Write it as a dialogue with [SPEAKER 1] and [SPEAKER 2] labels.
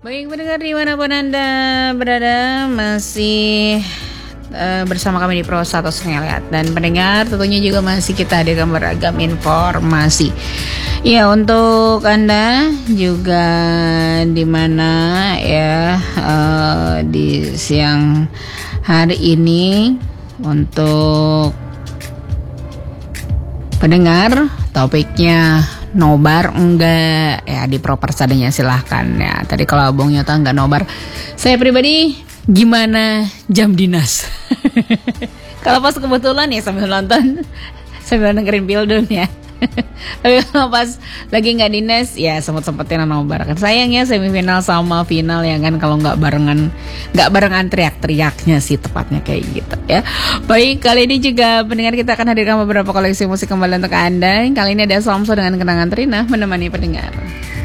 [SPEAKER 1] Baik pendengar dimanapun Anda berada, masih bersama kami di Pro 100 Ngeliat. Dan pendengar tentunya juga masih kita hadirkan beragam informasi. Ya, untuk Anda juga dimana ya di siang hari ini untuk pendengar topiknya nobar enggak ya di proper sadanya silahkan ya. Tadi kalau Abang Nyata enggak nobar, saya pribadi gimana jam dinas. Kalau pas kebetulan ya sambil nonton sambil dengerin Pildun ya. Tapi kalau pas lagi nggak dinas ya sempet-sempetin nobar kan. Sayangnya semifinal sama final ya kan, kalau nggak barengan teriak-teriaknya sih tepatnya kayak gitu ya. Baik, kali ini juga pendengar kita akan hadirkan beberapa koleksi musik kembali untuk Anda. Kali ini ada Samso dengan Kenangan Trina menemani pendengar.